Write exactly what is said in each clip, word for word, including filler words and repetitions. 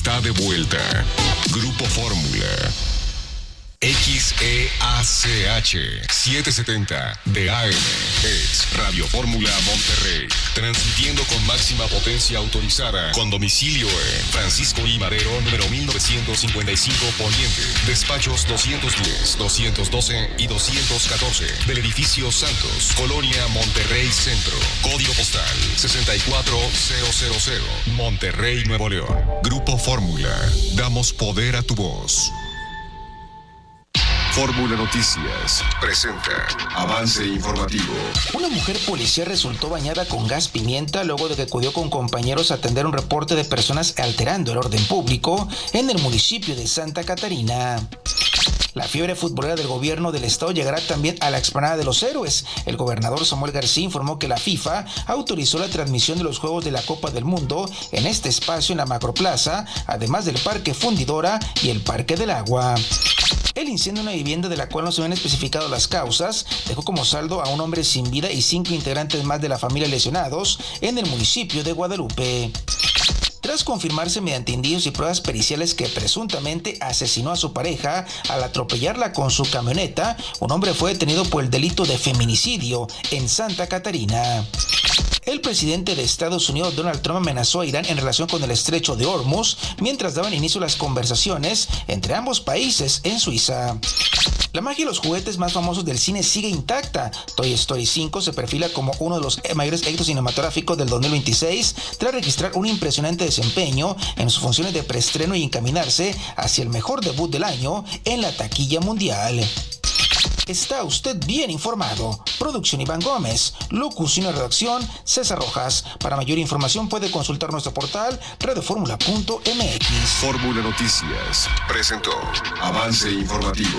está de vuelta. Grupo Fórmula. X E A C H setecientos setenta de A M es Radio Fórmula Monterrey, transmitiendo con máxima potencia autorizada, con domicilio en Francisco I. Madero, número mil novecientos cincuenta y cinco Poniente, despachos doscientos diez, doscientos doce y doscientos catorce, del edificio Santos, Colonia Monterrey Centro, código postal sesenta y cuatro mil, Monterrey, Nuevo León. Grupo Fórmula, damos poder a tu voz. Fórmula Noticias presenta avance informativo. Una mujer policía resultó bañada con gas pimienta luego de que acudió con compañeros a atender un reporte de personas alterando el orden público en el municipio de Santa Catarina. La fiebre futbolera del gobierno del estado llegará también a la explanada de los Héroes. El gobernador Samuel García informó que la FIFA autorizó la transmisión de los Juegos de la Copa del Mundo en este espacio en la Macroplaza, además del Parque Fundidora y el Parque del Agua. El incendio en una vivienda de la cual no se habían especificado las causas dejó como saldo a un hombre sin vida y cinco integrantes más de la familia lesionados en el municipio de Guadalupe. Tras confirmarse mediante indicios y pruebas periciales que presuntamente asesinó a su pareja al atropellarla con su camioneta, un hombre fue detenido por el delito de feminicidio en Santa Catarina. El presidente de Estados Unidos, Donald Trump, amenazó a Irán en relación con el estrecho de Hormuz mientras daban inicio a las conversaciones entre ambos países en Suiza. La magia y los juguetes más famosos del cine sigue intacta. Toy Story cinco se perfila como uno de los mayores éxitos cinematográficos del dos mil veintiséis tras registrar un impresionante desempeño en sus funciones de preestreno y encaminarse hacia el mejor debut del año en la taquilla mundial. Está usted bien informado. Producción Iván Gómez. Locución y redacción César Rojas. Para mayor información puede consultar nuestro portal radio fórmula punto m x. Fórmula Noticias presentó avance informativo.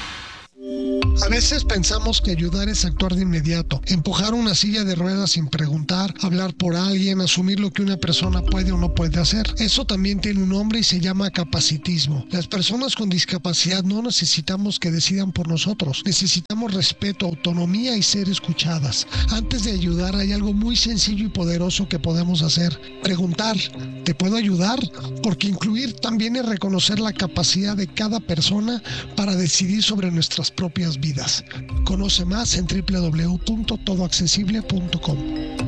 A veces pensamos que ayudar es actuar de inmediato, empujar una silla de ruedas sin preguntar, hablar por alguien, asumir lo que una persona puede o no puede hacer. Eso también tiene un nombre y se llama capacitismo. Las personas con discapacidad no necesitamos que decidan por nosotros. Necesitamos respeto, autonomía y ser escuchadas. Antes de ayudar hay algo muy sencillo y poderoso que podemos hacer. Preguntar, ¿te puedo ayudar? Porque incluir también es reconocer la capacidad de cada persona para decidir sobre nuestras propias vidas. Conoce más en doble u doble u doble u punto todo accesible punto com.